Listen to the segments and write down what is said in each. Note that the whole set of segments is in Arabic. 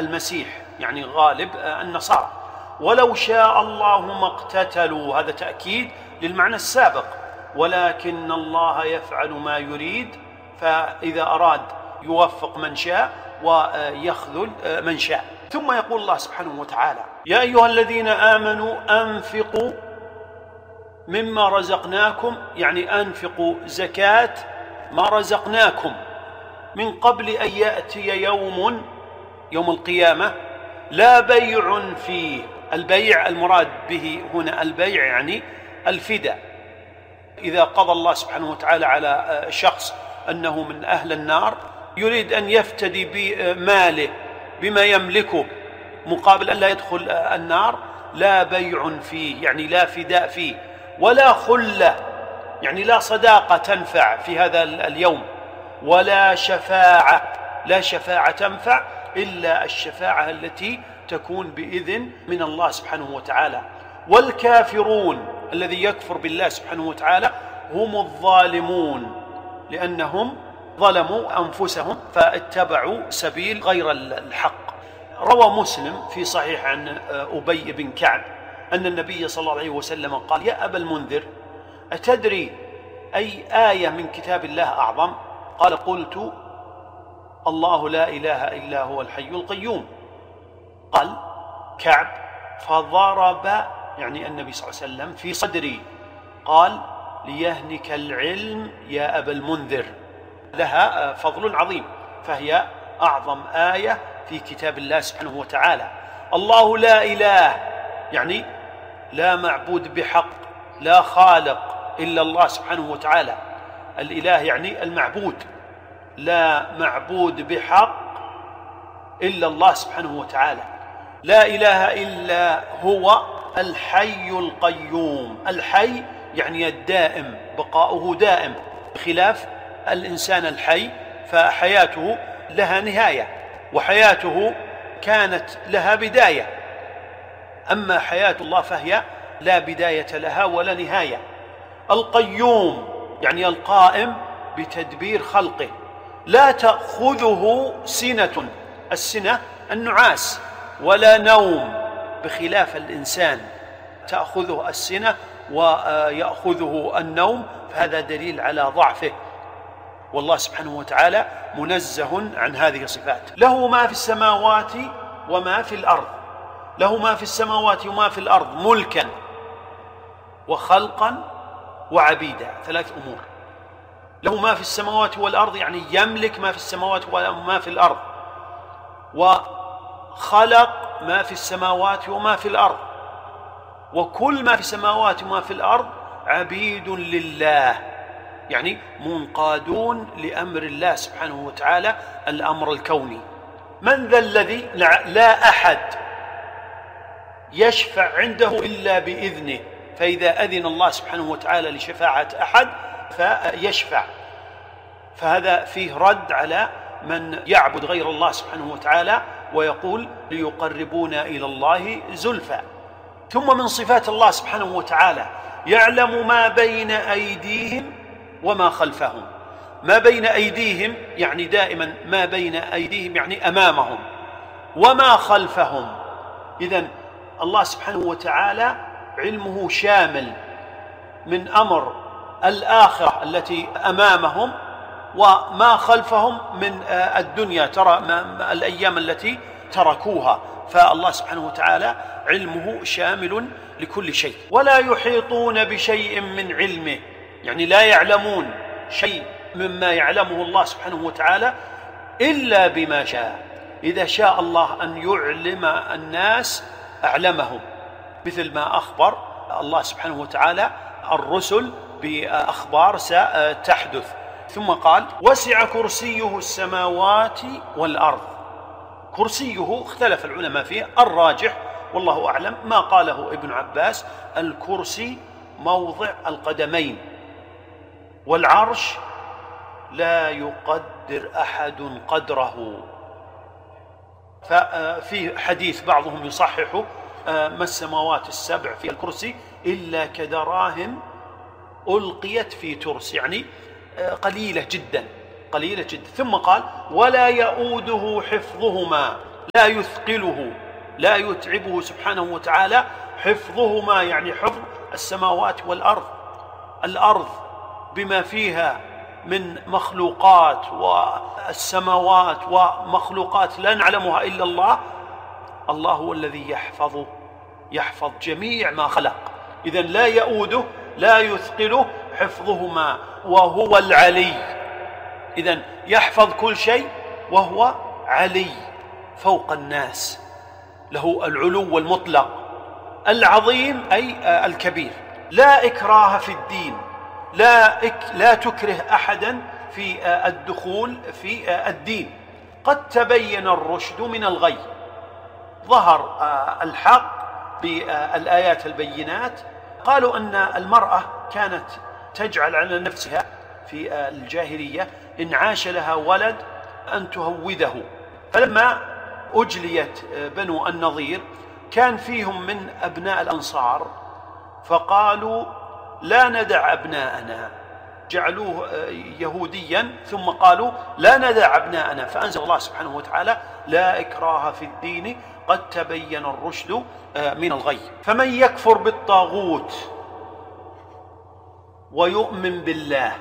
المسيح يعني غالب النصارى. ولو شاء الله ما اقتتلوا، هذا تأكيد للمعنى السابق، ولكن الله يفعل ما يريد، فإذا أراد يوفق من شاء ويخذل من شاء. ثم يقول الله سبحانه وتعالى: يا أيها الذين آمنوا أنفقوا مما رزقناكم، يعني أنفقوا زكاة ما رزقناكم من قبل أن يأتي يوم القيامة لا بيع فيه. البيع المراد به هنا البيع يعني الفداء. إذا قضى الله سبحانه وتعالى على شخص أنه من أهل النار يريد أن يفتدي بماله بما يملكه مقابل أن لا يدخل النار، لا بيع فيه يعني لا فداء فيه، ولا خلة يعني لا صداقة تنفع في هذا اليوم، ولا شفاعة، لا شفاعة تنفع إلا الشفاعة التي تكون بإذن من الله سبحانه وتعالى. والكافرون الذي يكفر بالله سبحانه وتعالى هم الظالمون، لأنهم ظلموا أنفسهم فاتبعوا سبيل غير الحق. روى مسلم في صحيح عن أبي بن كعب أن النبي صلى الله عليه وسلم قال: يا أبا المنذر، أتدري أي آية من كتاب الله أعظم؟ قال: قلت: الله لا إله إلا هو الحي القيوم. قال كعب: فضرب يعني النبي صلى الله عليه وسلم في صدري، قال: ليهنك العلم يا أبا المنذر. لها فضل عظيم، فهي أعظم آية في كتاب الله سبحانه وتعالى. الله لا إله يعني لا معبود بحق، لا خالق إلا الله سبحانه وتعالى. الإله يعني المعبود، لا معبود بحق إلا الله سبحانه وتعالى. لا إله إلا هو الحي القيوم. الحي يعني الدائم، بقاؤه دائم، بخلاف الإنسان الحي فحياته لها نهاية، وحياته كانت لها بداية، أما حياة الله فهي لا بداية لها ولا نهاية. القيوم يعني القائم بتدبير خلقه، لا تأخذه سنة، السنة النعاس، ولا نوم، بخلاف الإنسان تأخذه السنة ويأخذه النوم، فهذا دليل على ضعفه، والله سبحانه وتعالى منزه عن هذه الصفات. له ما في السماوات وما في الأرض، له ما في السماوات وما في الأرض ملكا وخلقا وعبيدا، ثلاث أمور. له ما في السماوات والأرض يعني يملك ما في السماوات وما في الأرض، وخلق ما في السماوات وما في الأرض، وكل ما في السماوات وما في الأرض عبيد لله، يعني منقادون لأمر الله سبحانه وتعالى الأمر الكوني. من ذا الذي لا أحد يشفع عنده إلا بإذنه، فإذا أذن الله سبحانه وتعالى لشفاعة أحد فيشفع، فهذا فيه رد على من يعبد غير الله سبحانه وتعالى ويقول ليقربونا إلى الله زلفى. ثم من صفات الله سبحانه وتعالى يعلم ما بين أيديهم وما خلفهم. ما بين أيديهم يعني دائما ما بين أيديهم يعني أمامهم، وما خلفهم. إذن الله سبحانه وتعالى علمه شامل من أمر الآخرة التي أمامهم وما خلفهم من الدنيا، ترى الأيام التي تركوها، فالله سبحانه وتعالى علمه شامل لكل شيء. ولا يحيطون بشيء من علمه، يعني لا يعلمون شيء مما يعلمه الله سبحانه وتعالى إلا بما شاء. إذا شاء الله أن يعلم الناس أعلمهم، مثل ما أخبر الله سبحانه وتعالى الرسل بأخبار ستحدث. ثم قال: وسع كرسيه السماوات والأرض. كرسيه اختلف العلماء فيه، الراجح والله أعلم ما قاله ابن عباس: الكرسي موضع القدمين، والعرش لا يقدر أحد قدره. ففي حديث بعضهم يصحح ما السماوات السبع في الكرسي إلا كدراهم ألقيت في ترس، يعني قليلة جدا قليلة جدا. ثم قال: ولا يؤوده حفظهما. لا يثقله، لا يتعبه سبحانه وتعالى حفظهما، يعني حفظ السماوات والأرض. الأرض بما فيها من مخلوقات، والسماوات ومخلوقات لا نعلمها إلا الله. الله هو الذي يحفظ جميع ما خلق، إذن لا يؤوده لا يثقله حفظهما، وهو العلي. إذن يحفظ كل شيء، وهو علي فوق الناس، له العلو المطلق العظيم أي الكبير. لا إكراه في الدين، لا تكره أحدا في الدخول في الدين. قد تبين الرشد من الغي. ظهر الحق بالآيات البينات. قالوا أن المرأة كانت تجعل على نفسها في الجاهلية إن عاش لها ولد أن تهوده، فلما أجليت بنو النضير كان فيهم من أبناء الأنصار فقالوا لا ندع أبناءنا، جعلوه يهوديا ثم قالوا لا ندع أبناءنا، فأنزل الله سبحانه وتعالى لا إكراه في الدين قد تبين الرشد من الغي. فمن يكفر بالطاغوت ويؤمن بالله،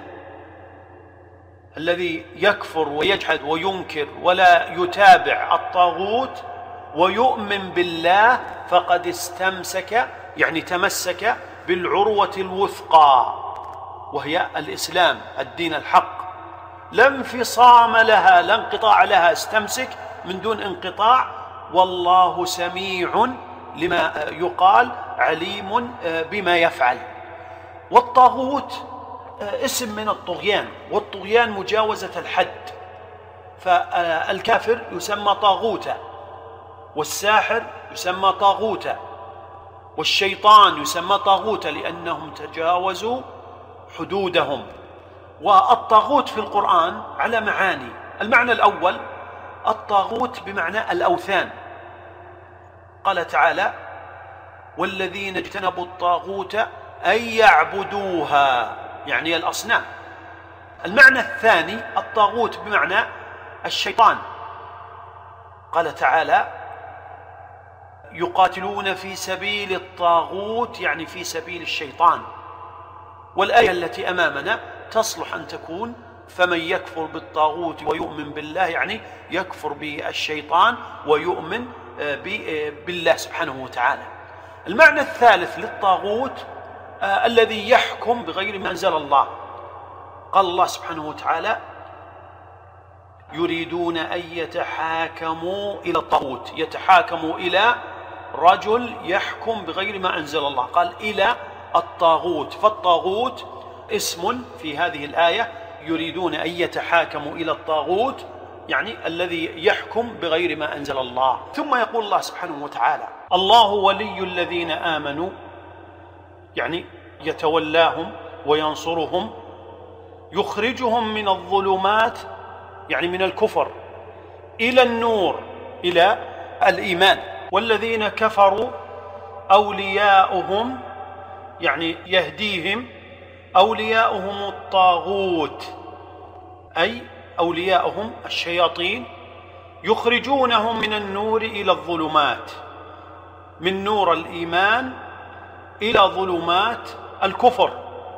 الذي يكفر ويجحد وينكر ولا يتابع الطاغوت ويؤمن بالله فقد استمسك، يعني تمسك بالعروة الوثقى، وهي الإسلام، الدين الحق، لا انفصام لها، لا انقطاع لها، استمسك من دون انقطاع. والله سميع لما يقال، عليم بما يفعل. والطاغوت اسم من الطغيان، والطغيان مجاوزة الحد، فالكافر يسمى طاغوتا، والساحر يسمى طاغوتا، والشيطان يسمى طاغوتا، لأنهم تجاوزوا حدودهم. والطاغوت في القرآن على معاني. المعنى الأول الطاغوت بمعنى الأوثان، قال تعالى والذين اجتنبوا الطاغوت أن يعبدوها، يعني الأصنام. المعنى الثاني الطاغوت بمعنى الشيطان، قال تعالى يقاتلون في سبيل الطاغوت، يعني في سبيل الشيطان. والآية التي أمامنا تصلح أن تكون فمن يكفر بالطاغوت ويؤمن بالله، يعني يكفر بالشيطان ويؤمن بالله سبحانه وتعالى. المعنى الثالث للطاغوت الذي يحكم بغير ما أنزل الله. قال الله سبحانه وتعالى يريدون أن يتحاكموا إلى الطاغوت، يتحاكموا إلى رجل يحكم بغير ما أنزل الله، قال إلى الطاغوت. فالطاغوت اسم في هذه الآية، يريدون أن يتحاكموا إلى الطاغوت، يعني الذي يحكم بغير ما أنزل الله. ثم يقول الله سبحانه وتعالى الله ولي الذين آمنوا، يعني يتولاهم وينصرهم، يخرجهم من الظلمات، يعني من الكفر، إلى النور، إلى الإيمان. والذين كفروا أولياؤهم، يعني يهديهم، أولياؤهم الطاغوت، أي أولياؤهم الشياطين، يخرجونهم من النور إلى الظلمات، من نور الإيمان إلى ظلمات الكفر.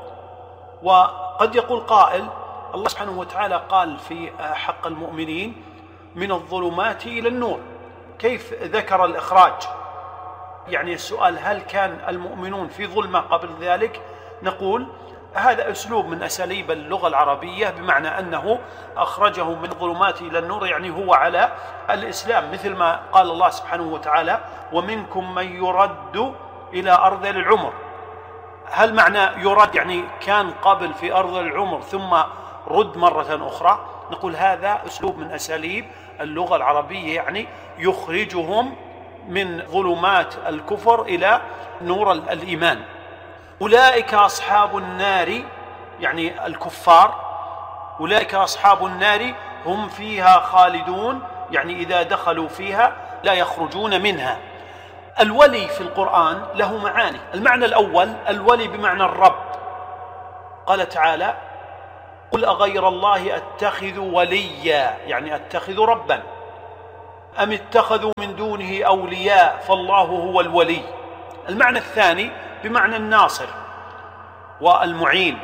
وقد يقول قائل الله سبحانه وتعالى قال في حق المؤمنين من الظلمات إلى النور، كيف ذكر الإخراج؟ يعني السؤال هل كان المؤمنون في ظلمة قبل ذلك؟ نقول هذا أسلوب من أساليب اللغة العربية، بمعنى أنه أخرجه من الظلمات إلى النور، يعني هو على الإسلام، مثل ما قال الله سبحانه وتعالى ومنكم من يرد إلى أرذل العمر. هل معنى يرد يعني كان قبل في أرذل العمر ثم رد مرة أخرى؟ نقول هذا أسلوب من أساليب اللغة العربية، يعني يخرجهم من ظلمات الكفر إلى نور الإيمان. أولئك أصحاب النار، يعني الكفار، أولئك أصحاب النار هم فيها خالدون، يعني إذا دخلوا فيها لا يخرجون منها. الولي في القرآن له معاني. المعنى الأول الولي بمعنى الرب، قال تعالى قل أغير الله أتخذ وليا، يعني أتخذ ربا. أم اتخذوا من دونه أولياء فالله هو الولي. المعنى الثاني بمعنى الناصر والمعين،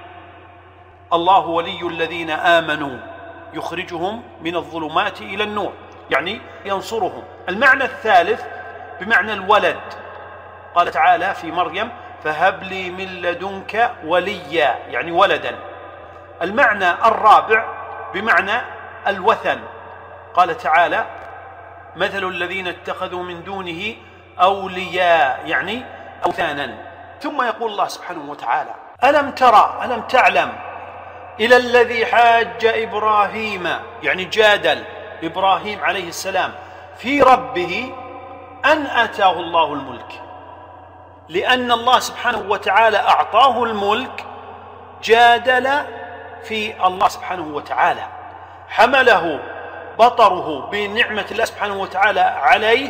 الله ولي الذين آمنوا يخرجهم من الظلمات إلى النور، يعني ينصرهم. المعنى الثالث بمعنى الولد، قال تعالى في مريم فهب لي من لدنك وليا، يعني ولدا. المعنى الرابع بمعنى الوثن، قال تعالى مثل الذين اتخذوا من دونه أولياء، يعني أوثانا. ثم يقول الله سبحانه وتعالى ألم ترى، ألم تعلم إلى الذي حاج إبراهيم، يعني جادل إبراهيم عليه السلام في ربه أن آتاه الله الملك، لأن الله سبحانه وتعالى أعطاه الملك جادل في الله سبحانه وتعالى، حمله بطره بنعمة الله سبحانه وتعالى عليه،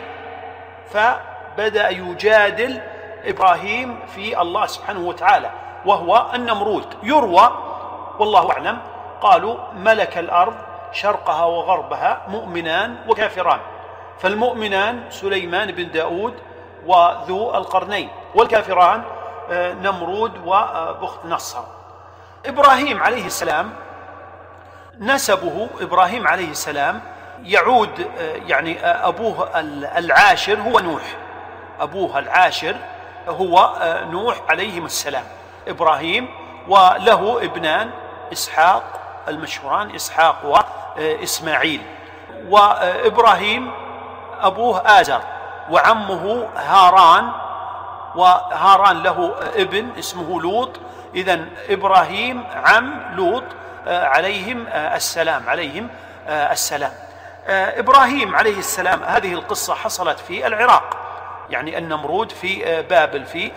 فبدأ يجادل إبراهيم في الله سبحانه وتعالى، وهو النمرود. يروى والله أعلم قالوا ملك الأرض شرقها وغربها مؤمنان وكافران، فالمؤمنان سليمان بن داود وذو القرنين، والكافران نمرود وبخت نصر. إبراهيم عليه السلام نسبه، إبراهيم عليه السلام يعود يعني أبوه العاشر هو نوح، أبوه العاشر هو نوح عليهم السلام إبراهيم، وله ابنان إسحاق المشهوران إسحاق وإسماعيل. وإبراهيم أبوه آزر وعمه هاران، وهاران له ابن اسمه لوط. إذن إبراهيم عم لوط عليهم السلام. إبراهيم عليه السلام هذه القصة حصلت في العراق، يعني النمرود في بابل في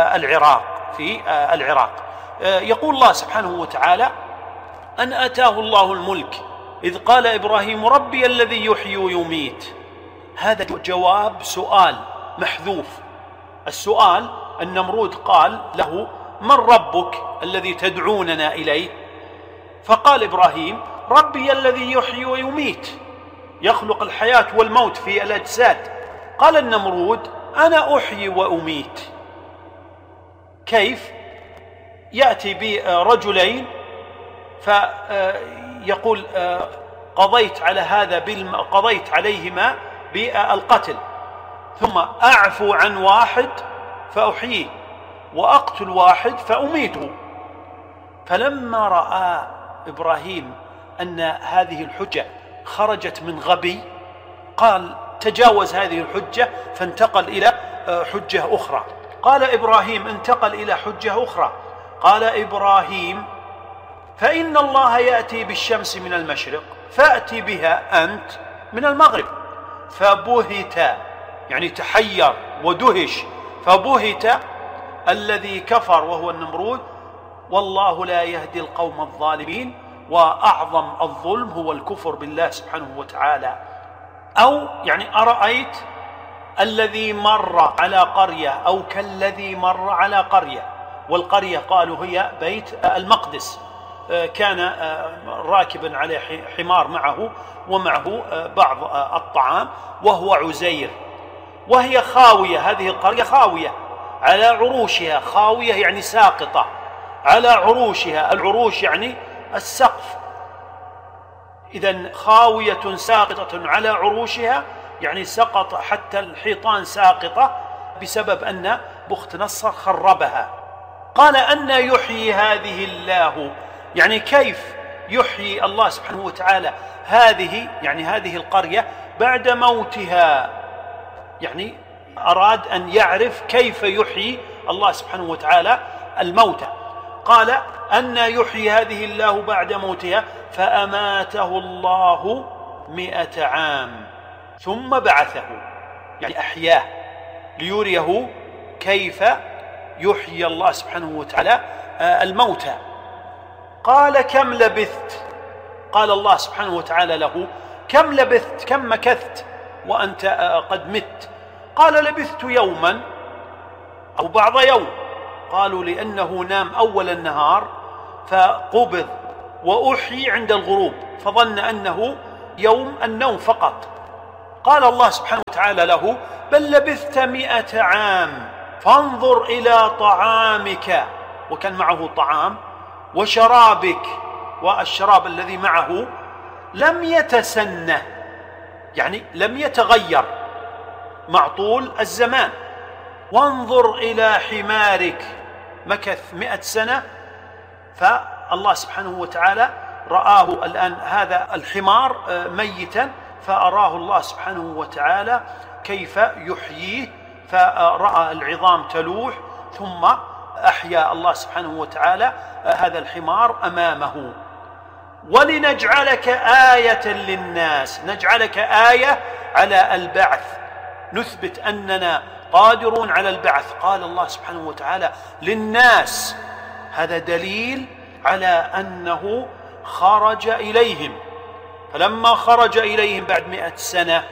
العراق. يقول الله سبحانه وتعالى أن آتاه الله الملك إذ قال إبراهيم ربي الذي يحيي ويميت. هذا جواب سؤال محذوف. السؤال النمرود قال له من ربك الذي تدعوننا إليه؟ فقال إبراهيم ربي الذي يحيي ويميت، يخلق الحياة والموت في الأجساد. قال النمرود أنا أحيي وأميت. كيف؟ يأتي برجلين فيقول قضيت عليهما بالقتل، ثم أعفو عن واحد فأحييه وأقتل واحد فأميته. فلما رأى إبراهيم أن هذه الحجة خرجت من غبي قال تجاوز هذه الحجة، فانتقل إلى حجة أخرى. قال إبراهيم انتقل إلى حجة أخرى، قال إبراهيم فإن الله يأتي بالشمس من المشرق فأتي بها أنت من المغرب. فبهت يعني تحير ودهش، فبهت الذي كفر وهو النمرود، والله لا يهدي القوم الظالمين. وأعظم الظلم هو الكفر بالله سبحانه وتعالى. أو يعني أرأيت الذي مر على قرية، أو كالذي مر على قرية، والقرية قالوا هي بيت المقدس. كان راكبا على حمار معه ومعه بعض الطعام وهو عزير، وهي خاوية، هذه القرية خاوية على عروشها، خاوية يعني ساقطة على عروشها، العروش يعني السقف. إذن خاوية ساقطة على عروشها يعني سقط حتى الحيطان ساقطة بسبب أن بخت نصر خربها. قال أن يحيي هذه الله، يعني كيف يحيي الله سبحانه وتعالى هذه القرية بعد موتها؟ يعني أراد أن يعرف كيف يحيي الله سبحانه وتعالى الموتى. قال أن يحيي هذه الله بعد موتها فأماته الله 100 عام ثم بعثه، يعني أحياه ليريه كيف يحيي الله سبحانه وتعالى الموتى. قال كم لبثت؟ قال الله سبحانه وتعالى له كم لبثت، كم مكثت وأنت قد مت؟ قال لبثت يوما أو بعض يوم. قالوا لأنه نام أول النهار فقبض وأحيي عند الغروب، فظن أنه يوم النوم فقط. قال الله سبحانه وتعالى له: بل لبثت 100 عام فانظر إلى طعامك، وكان معه طعام، وشرابك، والشراب الذي معه لم يتسنه، يعني لم يتغير مع طول الزمان. وانظر إلى حمارك، مكث 100 سنة، فالله سبحانه وتعالى رآه الآن هذا الحمار ميتا، فأراه الله سبحانه وتعالى كيف يحييه، فرأى العظام تلوح، ثم أحيا الله سبحانه وتعالى هذا الحمار أمامه. ولنجعلك آية للناس، نجعلك آية على البعث، نثبت أننا قادرون على البعث. قال الله سبحانه وتعالى للناس، هذا دليل على أنه خرج إليهم. فلما خرج إليهم بعد 100 سنة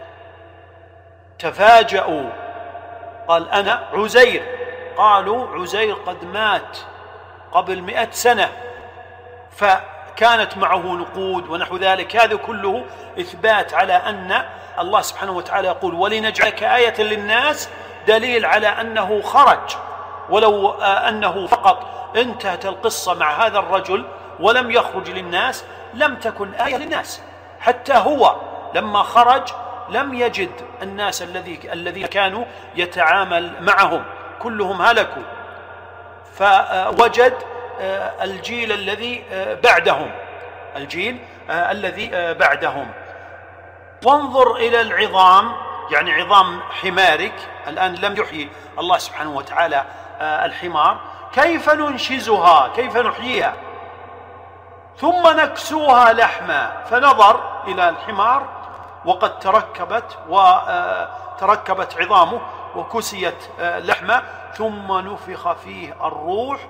تفاجؤوا، قال: أنا عزير. قالوا: عزير قد مات قبل 100 سنة، فكانت معه نقود ونحو ذلك. هذا كله إثبات على أن الله سبحانه وتعالى يقول: ولنجعلك آية للناس، دليل على أنه خرج. ولو أنه فقط انتهت القصة مع هذا الرجل ولم يخرج للناس لم تكن آية للناس. حتى هو لما خرج لم يجد الناس الذين كانوا يتعامل معهم، كلهم هلكوا، فوجد الجيل الذي بعدهم. وانظر إلى العظام، يعني عظام حمارك، الآن لم يحيي الله سبحانه وتعالى الحمار، كيف ننشزها، كيف نحييها، ثم نكسوها لحما. فنظر إلى الحمار وقد تركبت عظامه وكسيت لحمه، ثم نفخ فيه الروح،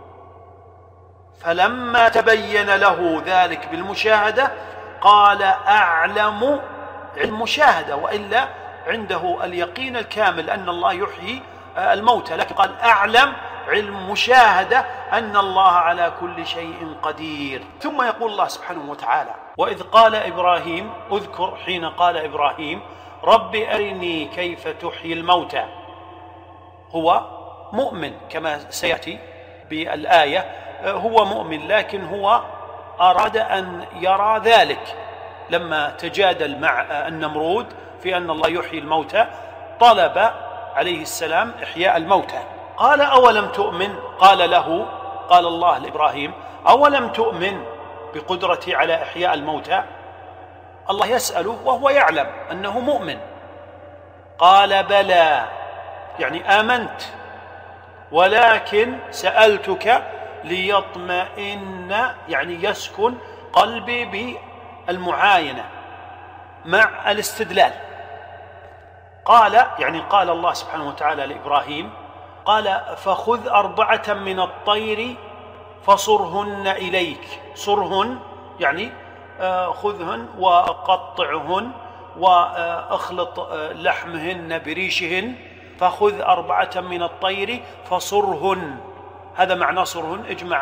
فلما تبين له ذلك بالمشاهدة قال: أعلم المشاهدة، وإلا عنده اليقين الكامل أن الله يحيي الموتى، لكن قال: أعلم علم مشاهدة أن الله على كل شيء قدير. ثم يقول الله سبحانه وتعالى: وإذ قال إبراهيم، اذكر حين قال إبراهيم: رب أرني كيف تحيي الموتى. هو مؤمن كما سيأتي بالآية، هو مؤمن، لكن هو أراد أن يرى ذلك. لما تجادل مع النمرود في أن الله يحيي الموتى طلب عليه السلام إحياء الموتى. قال: أولم تؤمن؟ قال الله لإبراهيم: أولم تؤمن بقدرتي على إحياء الموتى؟ الله يسأله وهو يعلم أنه مؤمن. قال: بلى، يعني آمنت، ولكن سألتك ليطمئن، يعني يسكن قلبي بالمعاينة مع الاستدلال. قال الله سبحانه وتعالى لإبراهيم، قال: فخذ 4 من الطير فصرهن إليك. صرهن يعني خذهن وقطعهن واخلط لحمهن بريشهن، فخذ 4 من الطير فصرهن. هذا معنى صرهن،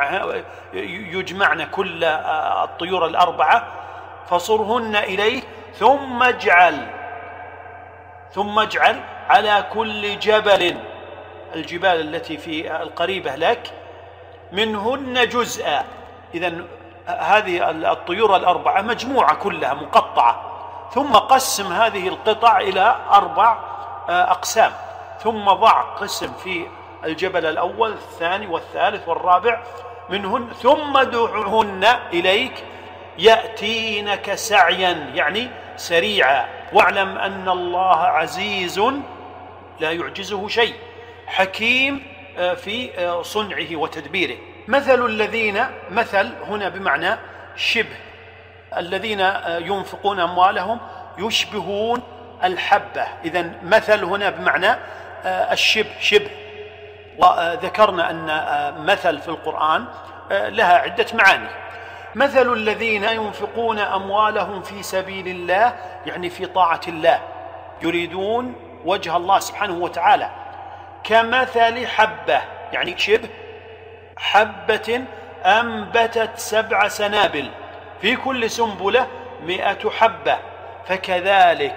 يجمعن كل الطيور 4، فصرهن إليك، ثم اجعل على كل جبل، الجبال التي في القريبة لك، منهن جزءا. إذن هذه الطيور 4 مجموعة كلها مقطعة، ثم قسم هذه القطع إلى 4 أقسام، ثم ضع قسم في الجبل الأول، الثاني والثالث والرابع منهن، ثم دعهن إليك يأتينك سعيا، يعني سريعا، واعلم أن الله عزيز لا يعجزه شيء، حكيم في صنعه وتدبيره. مثل هنا بمعنى شبه، الذين ينفقون أموالهم يشبهون الحبة. إذن مثل هنا بمعنى شبه. وذكرنا أن مثل في القرآن لها عدة معاني. مثل الذين ينفقون أموالهم في سبيل الله، يعني في طاعة الله، يريدون وجه الله سبحانه وتعالى، كمثل حبة، يعني شبه حبة أنبتت 7 سنابل في كل سنبلة 100 حبة، فكذلك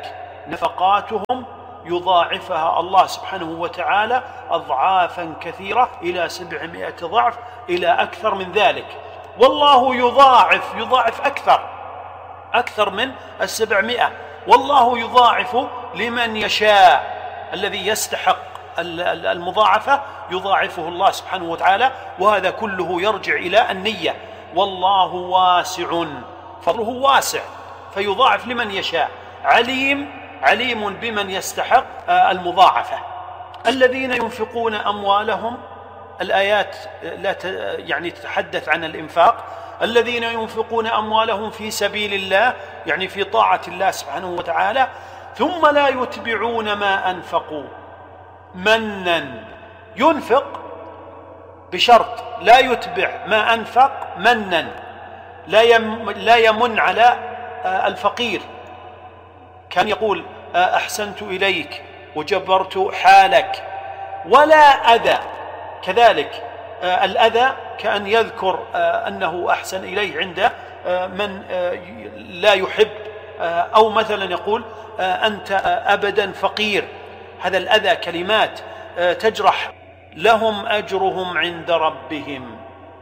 نفقاتهم يضاعفها الله سبحانه وتعالى أضعافا كثيرة إلى 700 ضعف إلى أكثر من ذلك. والله يضاعف أكثر من 700. والله يضاعف لمن يشاء. الذي يستحق المضاعفة يضاعفه الله سبحانه وتعالى، وهذا كله يرجع إلى النية. والله واسع، فضله واسع فيضاعف لمن يشاء. عليم بمن يستحق المضاعفة. الذين ينفقون أموالهم، الآيات لا يعني تتحدث عن الإنفاق. الذين ينفقون أموالهم في سبيل الله، يعني في طاعة الله سبحانه وتعالى، ثم لا يتبعون ما أنفقوا منا. ينفق بشرط لا يتبع ما أنفق منا، لا يمن على الفقير. كان يقول أحسنت إليك وجبرت حالك، ولا أذى. كذلك الأذى كأن يذكر أنه أحسن إليه عند من لا يحب، أو مثلا يقول أنت أبدا فقير. هذا الأذى كلمات تجرح. لهم أجرهم عند ربهم،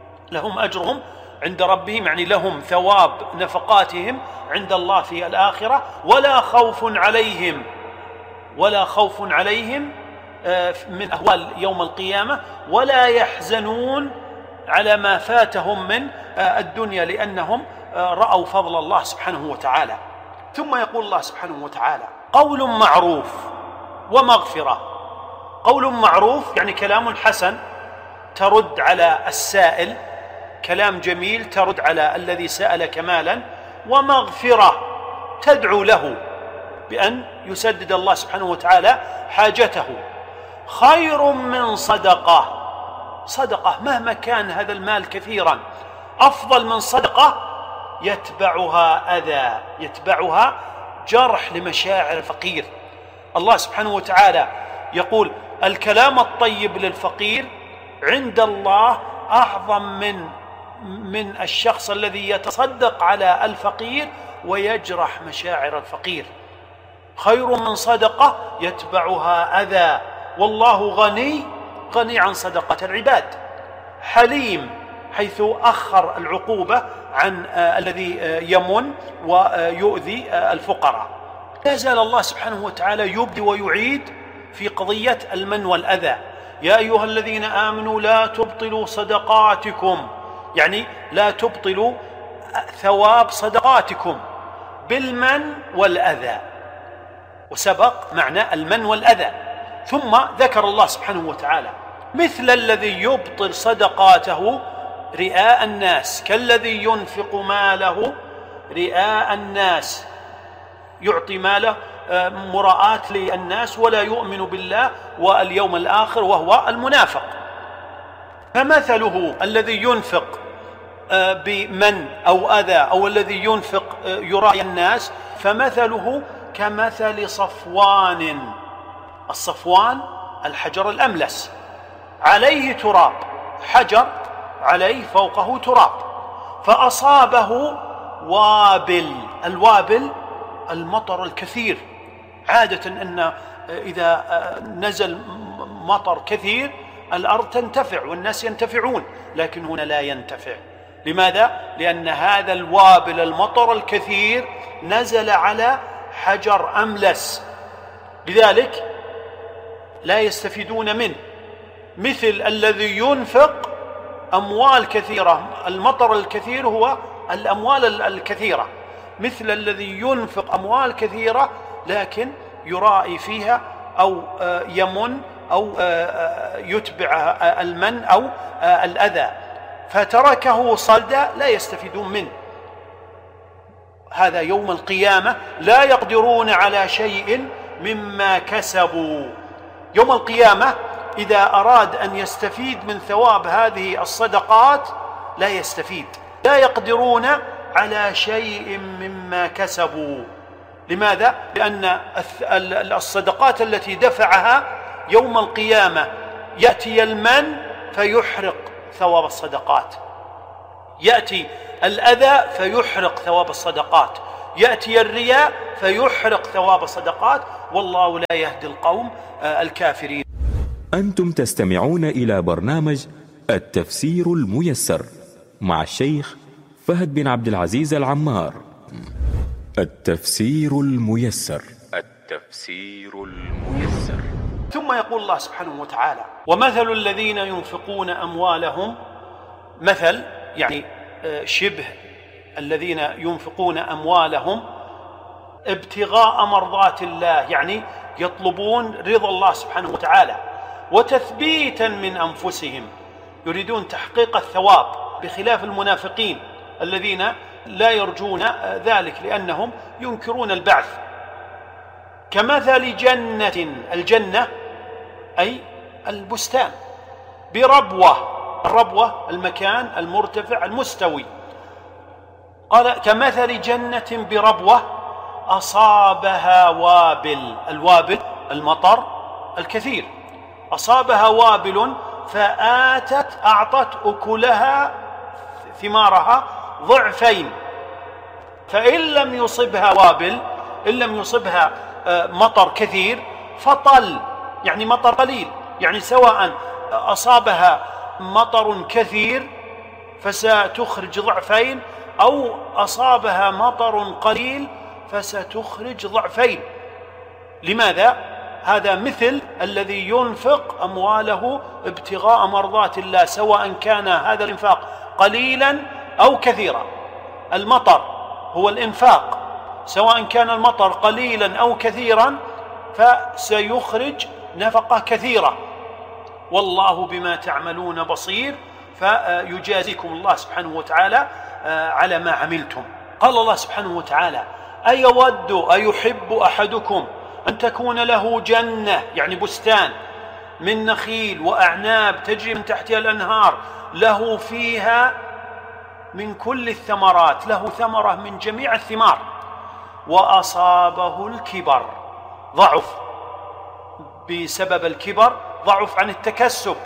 يعني لهم ثواب نفقاتهم عند الله في الآخرة. ولا خوف عليهم من أهوال يوم القيامة، ولا يحزنون على ما فاتهم من الدنيا، لأنهم رأوا فضل الله سبحانه وتعالى. ثم يقول الله سبحانه وتعالى: قول معروف ومغفرة. قول معروف يعني كلام حسن ترد على السائل، كلام جميل ترد على الذي سألك مالا. ومغفرة تدعو له بأن يسدد الله سبحانه وتعالى حاجته. خير من صدقة مهما كان هذا المال كثيرا، أفضل من صدقة يتبعها أذى، يتبعها جرح لمشاعر الفقير. الله سبحانه وتعالى يقول: الكلام الطيب للفقير عند الله أعظم من الشخص الذي يتصدق على الفقير ويجرح مشاعر الفقير. خير من صدقة يتبعها أذى، والله غني عن صدقة العباد. حليم، حيث أخر العقوبة عن الذي يمن ويؤذي الفقراء. لا زال الله سبحانه وتعالى يبدي ويعيد في قضية المن والأذى. يا أيها الذين آمنوا لا تبطلوا صدقاتكم، يعني لا تبطلوا ثواب صدقاتكم بالمن والأذى. وسبق معنى المن والأذى. ثم ذكر الله سبحانه وتعالى: مثل الذي يبطل صدقاته رئاء الناس، كالذي ينفق ماله رئاء الناس، يعطي ماله مراءة للناس ولا يؤمن بالله واليوم الآخر، وهو المنافق. فمثله الذي ينفق بمن أو أذى، أو الذي ينفق يرائي الناس، فمثله كمثل صفوان. الصفوان الحجر الأملس، عليه تراب، حجر عليه فوقه تراب، فأصابه وابل. الوابل المطر الكثير. عادة أن إذا نزل مطر كثير الأرض تنتفع والناس ينتفعون، لكن هنا لا ينتفع. لماذا؟ لأن هذا الوابل المطر الكثير نزل على حجر أملس، لذلك لا يستفيدون منه. مثل الذي ينفق أموال كثيرة، المطر الكثير هو الأموال الكثيرة، مثل الذي ينفق أموال كثيرة لكن يرائي فيها أو يمن أو يتبع المن أو الأذى، فتركه صلدا، لا يستفيدون منه. هذا يوم القيامة لا يقدرون على شيء مما كسبوا. يوم القيامة إذا أراد أن يستفيد من ثواب هذه الصدقات لا يستفيد، لا يقدرون على شيء مما كسبوا. لماذا؟ لأن الصدقات التي دفعها يوم القيامة يأتي المن فيحرق ثواب الصدقات، يأتي الأذى فيحرق ثواب الصدقات، يأتي الرياء فيحرق ثواب الصدقات، والله لا يهدي القوم الكافرين. أنتم تستمعون إلى برنامج التفسير الميسر مع الشيخ فهد بن عبد العزيز العمار. التفسير الميسر. التفسير الميسر. ثم يقول الله سبحانه وتعالى: ومثل الذين ينفقون أموالهم، مثل يعني شبه الذين ينفقون أموالهم ابتغاء مرضات الله، يعني يطلبون رضا الله سبحانه وتعالى وتثبيتا من أنفسهم، يريدون تحقيق الثواب، بخلاف المنافقين الذين لا يرجون ذلك لأنهم ينكرون البعث. كمثل جنة، الجنة أي البستان، بربوة، الربوة المكان المرتفع المستوي. قال: كمثل جنة بربوة أصابها وابل، الوابل المطر الكثير، أصابها وابل أعطت أكلها ثمارها ضعفين، فإن لم يصبها وابل، إن لم يصبها مطر كثير، فطل يعني مطر قليل، يعني سواء أصابها مطر كثير فستخرج ضعفين، أو أصابها مطر قليل فستخرج ضعفين. لماذا؟ هذا مثل الذي ينفق أمواله ابتغاء مرضات الله، سواء كان هذا الإنفاق قليلا أو كثيرا. المطر هو الإنفاق، سواء كان المطر قليلا أو كثيرا فسيخرج نفقة كثيرة، والله بما تعملون بصير، فيجازيكم الله سبحانه وتعالى على ما عملتم. قال الله سبحانه وتعالى: أيود أيحب أحدكم أن تكون له جنة، يعني بستان، من نخيل وأعناب تجري من تحتها الأنهار، له فيها من كل الثمرات، له ثمرة من جميع الثمار، وأصابه الكبر، ضعف بسبب الكبر، ضعف عن التكسب،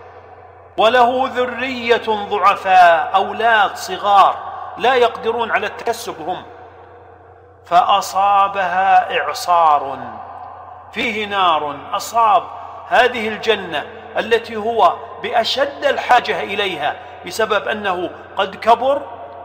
وله ذرية ضعفاء، أولاد صغار لا يقدرون على التكسب هم، فأصابها إعصار فيه نار، أصاب هذه الجنة التي هو بأشد الحاجة إليها بسبب أنه قد كبر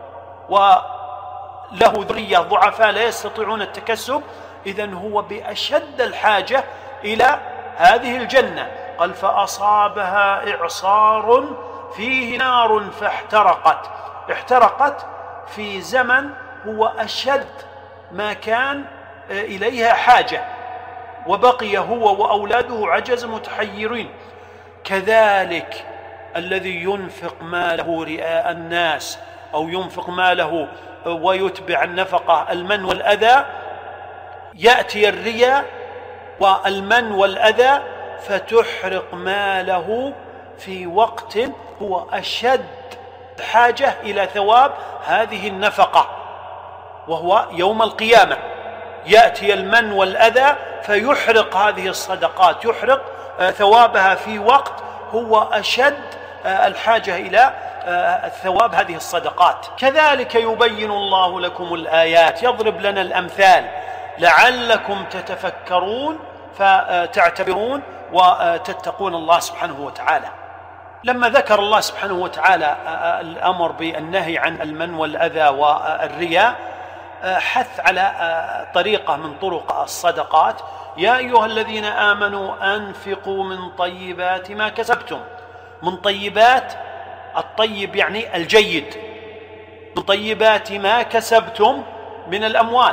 وله ذرية ضعفاء لا يستطيعون التكسب، إذن هو بأشد الحاجة إلى هذه الجنة. قال: فأصابها إعصار فيه نار فاحترقت، احترقت في زمن هو أشد ما كان إليها حاجة، وبقي هو وأولاده عجز متحيرين. كذلك الذي ينفق ماله رئاء الناس، أو ينفق ماله ويتبع النفقة المن والأذى، يأتي الرياء والمن والأذى فتحرق ماله في وقت هو أشد حاجة إلى ثواب هذه النفقة، وهو يوم القيامة. يأتي المن والأذى فيحرق هذه الصدقات، يحرق ثوابها في وقت هو أشد الحاجة إلى الثواب هذه الصدقات. كذلك يبين الله لكم الآيات، يضرب لنا الأمثال لعلكم تتفكرون فتعتبرون وتتقون الله سبحانه وتعالى. لما ذكر الله سبحانه وتعالى الأمر بالنهي عن المن والأذى والرياء، حث على طريقة من طرق الصدقات: يا أيها الذين آمنوا أنفقوا من طيبات ما كسبتم. من طيبات، الطيب يعني الجيد، من طيبات ما كسبتم من الأموال،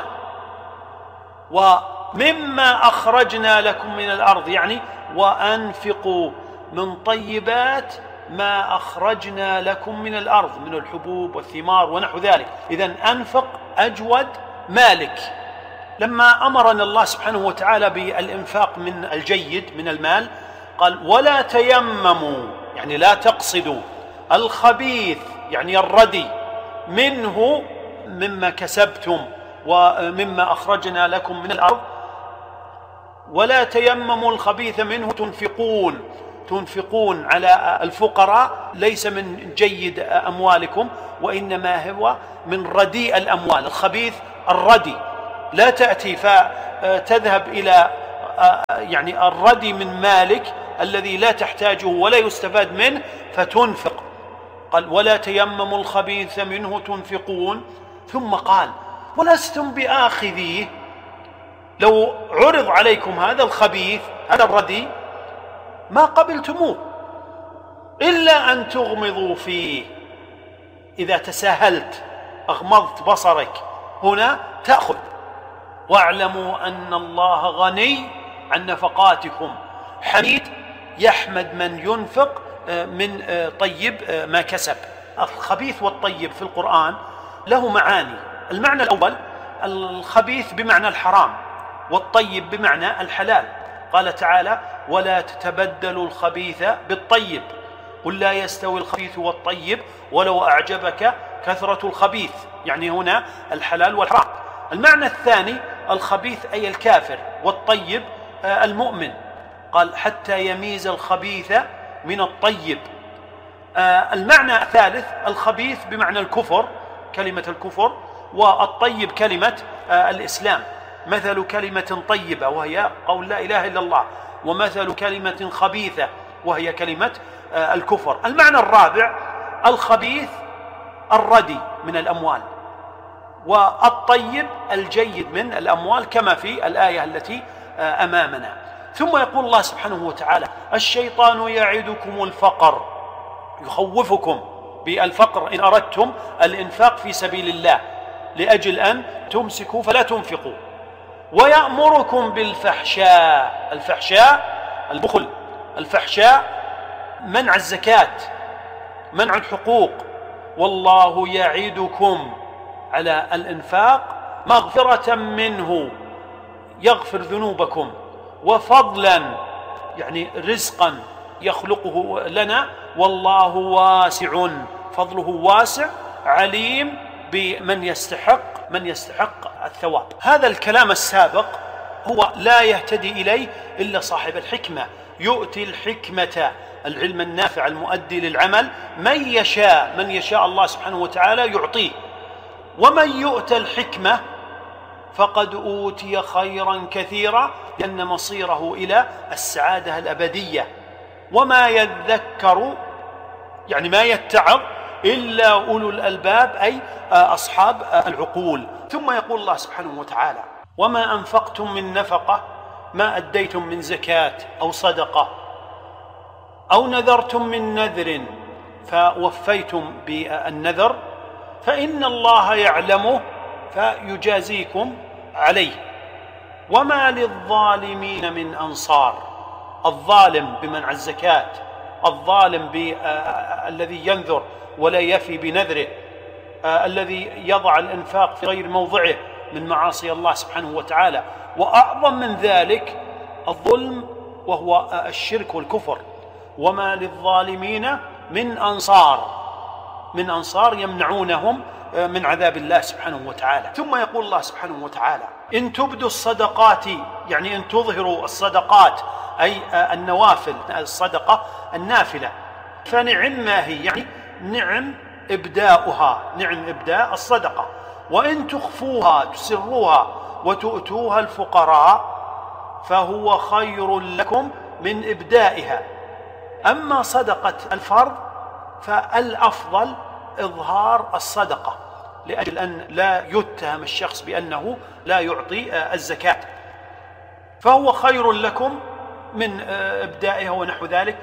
ومما أخرجنا لكم من الأرض، يعني وأنفقوا من طيبات ما أخرجنا لكم من الأرض من الحبوب والثمار ونحو ذلك. إذن أنفق أجود مالك. لما أمرنا الله سبحانه وتعالى بالإنفاق من الجيد من المال، قال: ولا تيمموا، يعني لا تقصدوا، الخبيث يعني الردي، منه مما كسبتم ومما أخرجنا لكم من الأرض، ولا تيمموا الخبيث منه تنفقون على الفقراء، ليس من جيد أموالكم، وإنما هو من رديء الأموال. الخبيث الردي، لا تأتي فتذهب إلى يعني الردي من مالك الذي لا تحتاجه ولا يستفاد منه فتنفق. قال ولا تيمموا الخبيث منه تنفقون، ثم قال ولستم بآخذيه. لو عرض عليكم هذا الخبيث هذا الردي ما قبلتموه إلا أن تغمضوا فيه. إذا تساهلت أغمضت بصرك هنا تأخذ. واعلموا أن الله غني عن نفقاتكم حميد يحمد من ينفق من طيب ما كسب. الخبيث والطيب في القرآن له معاني. المعنى الأول الخبيث بمعنى الحرام والطيب بمعنى الحلال. قال تعالى ولا تتبدلوا الخبيث بالطيب قل لا يستوي الخبيث والطيب ولو أعجبك كثرة الخبيث، يعني هنا الحلال والحرام. المعنى الثاني الخبيث أي الكافر والطيب المؤمن. قال حتى يميز الخبيث من الطيب. المعنى الثالث الخبيث بمعنى الكفر كلمة الكفر، والطيب كلمة الإسلام. مثل كلمة طيبة وهي قول لا إله إلا الله، ومثل كلمة خبيثة وهي كلمة الكفر. المعنى الرابع الخبيث الردي من الأموال، والطيب الجيد من الأموال كما في الآية التي أمامنا. ثم يقول الله سبحانه وتعالى الشيطان يعدكم الفقر يخوفكم بالفقر إن أردتم الإنفاق في سبيل الله لأجل أن تمسكوا فلا تنفقوا، ويأمركم بالفحشاء. الفحشاء البخل، الفحشاء منع الزكاة منع الحقوق. والله يعدكم على الإنفاق مغفرة منه يغفر ذنوبكم وفضلا يعني رزقا يخلقه لنا، والله واسع فضله واسع عليم بمن يستحق الثواب. هذا الكلام السابق هو لا يهتدي إليه إلا صاحب الحكمة. يؤتي الحكمة العلم النافع المؤدي للعمل من يشاء الله سبحانه وتعالى يعطيه. ومن يؤتى الحكمة فقد أوتي خيرا كثيرا لأن مصيره إلى السعادة الأبدية. وما يذكر يعني ما يتعظ إلا أولو الألباب أي أصحاب العقول. ثم يقول الله سبحانه وتعالى وما أنفقتم من نفقة ما أديتم من زكاة أو صدقة أو نذرتم من نذر فوفيتم بالنذر فإن الله يعلمه فيجازيكم عليه وما للظالمين من أنصار. الظالم بمنع الزكاة، الظالم الذي ينذر ولا يفي بنذره، الذي يضع الإنفاق في غير موضعه من معاصي الله سبحانه وتعالى. وأعظم من ذلك الظلم وهو الشرك والكفر. وما للظالمين من أنصار يمنعونهم من عذاب الله سبحانه وتعالى. ثم يقول الله سبحانه وتعالى إن تبدوا الصدقات يعني إن تظهروا الصدقات أي النوافل الصدقة النافلة فنعم ما هي يعني نعم إبداؤها نعم إبداء الصدقة. وإن تخفوها تسروها وتؤتوها الفقراء فهو خير لكم من إبدائها. أما صدقة الفرض فالأفضل إظهار الصدقة لأجل أن لا يتهم الشخص بأنه لا يعطي الزكاة، فهو خير لكم من إبدائها ونحو ذلك.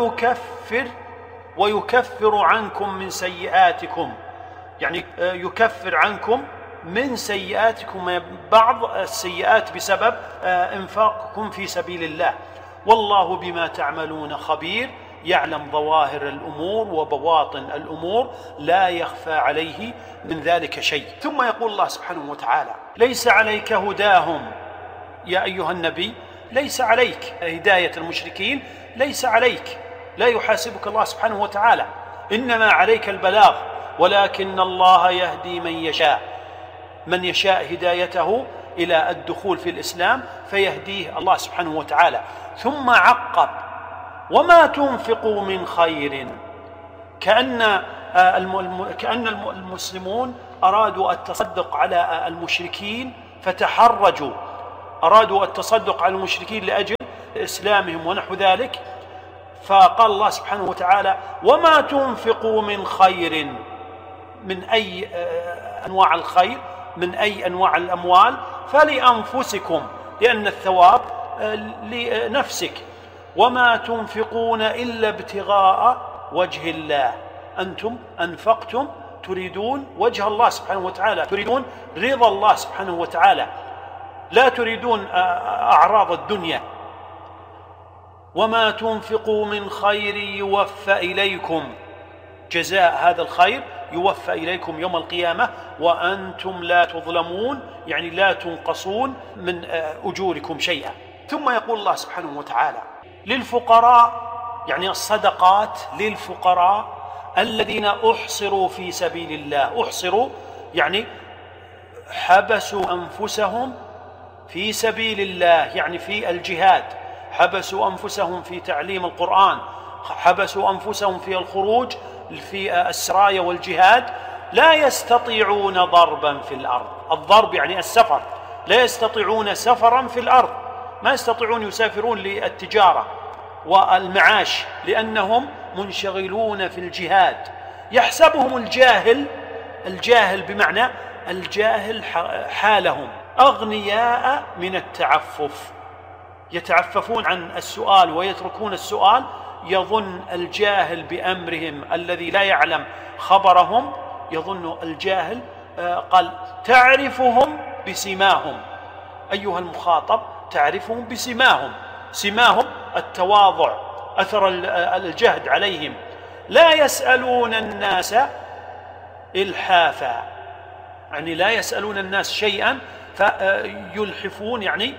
ويكفر عنكم من سيئاتكم يعني يكفر عنكم من سيئاتكم بعض السيئات بسبب إنفاقكم في سبيل الله. والله بما تعملون خبير يعلم ظواهر الأمور وبواطن الأمور لا يخفى عليه من ذلك شيء. ثم يقول الله سبحانه وتعالى ليس عليك هداهم يا أيها النبي، ليس عليك هداية المشركين، ليس عليك، لا يحاسبك الله سبحانه وتعالى، إنما عليك البلاغ. ولكن الله يهدي من يشاء هدايته إلى الدخول في الإسلام فيهديه الله سبحانه وتعالى. ثم عقب وما تنفقوا من خير، كأن المسلمون أرادوا التصدق على المشركين فتحرجوا، أرادوا التصدق على المشركين لأجل إسلامهم ونحو ذلك، فقال الله سبحانه وتعالى: وما تنفقوا من خير، من أي أنواع الخير، من أي أنواع الأموال، فلأنفسكم، لأن الثواب لنفسك، وما تنفقون إلا ابتغاء وجه الله. أنتم أنفقتم تريدون وجه الله سبحانه وتعالى، تريدون رضا الله سبحانه وتعالى، لا تريدون أعراض الدنيا. وما تنفقوا من خير يوفى إليكم، جزاء هذا الخير يوفى إليكم يوم القيامة وأنتم لا تظلمون، يعني لا تنقصون من أجوركم شيئا. ثم يقول الله سبحانه وتعالى: للفقراء، يعني الصدقات للفقراء الذين أحصروا في سبيل الله. أحصروا يعني حبسوا أنفسهم في سبيل الله، يعني في الجهاد، حبسوا أنفسهم في تعليم القرآن، حبسوا أنفسهم في الخروج في السرايا والجهاد، لا يستطيعون ضربا في الأرض. الضرب يعني السفر، لا يستطيعون سفرا في الأرض، ما يستطيعون يسافرون للتجارة والمعاش لأنهم منشغلون في الجهاد. يحسبهم الجاهل بمعنى الجاهل حالهم أغنياء من التعفف، يتعففون عن السؤال ويتركون السؤال. يظن الجاهل بأمرهم الذي لا يعلم خبرهم، يظن الجاهل، قال: تعرفهم بسماهم. أيها المخاطب، تعرفهم بسماهم، سماهم التواضع، أثر الجهد عليهم. لا يسألون الناس إلحافا، يعني لا يسألون الناس شيئا فيلحفون، يعني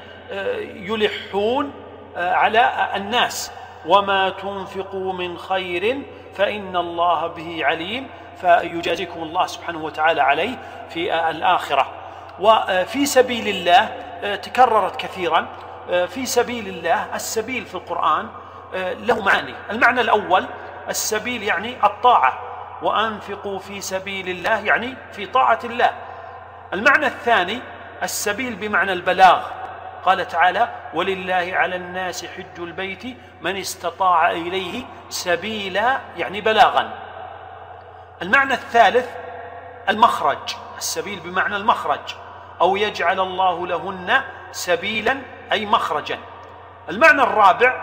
يلحون على الناس. وما تنفقوا من خير فإن الله به عليم، فيجازيكم الله سبحانه وتعالى عليه في الآخرة. وفي سبيل الله تكررت كثيرا. في سبيل الله، السبيل في القرآن له معاني. المعنى الأول السبيل يعني الطاعة، وأنفقوا في سبيل الله يعني في طاعة الله. المعنى الثاني السبيل بمعنى البلاغ، قال تعالى: ولله على الناس حج البيت من استطاع إليه سبيلا، يعني بلاغا. المعنى الثالث المخرج، السبيل بمعنى المخرج، أو يجعل الله لهن سبيلا أي مخرجا. المعنى الرابع